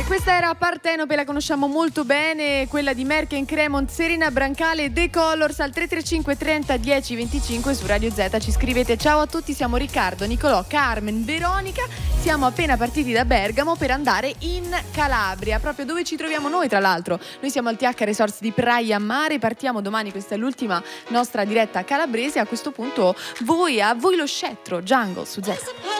Questa era Partenope, la conosciamo molto bene, quella di Merck Cremont, Serena Brancale e The Colors. Al 335 30 10 25 su Radio Z ci scrivete: ciao a tutti, siamo Riccardo, Nicolò, Carmen, Veronica, siamo appena partiti da Bergamo per andare in Calabria, proprio dove ci troviamo noi, tra l'altro. Noi siamo al TH Resorts di Praia Mare, partiamo domani, questa è l'ultima nostra diretta calabrese. A questo punto a voi lo scettro, Jungle su Z.